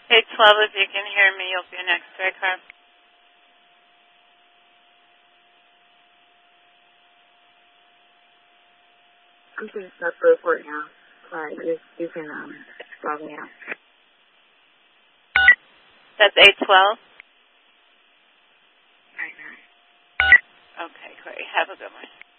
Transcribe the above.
812, if you can hear me, you'll be next to a car. I'm pretty stuck for report now. Alright, you can log me out. That's 812? Alright, Okay, great. Have a good one.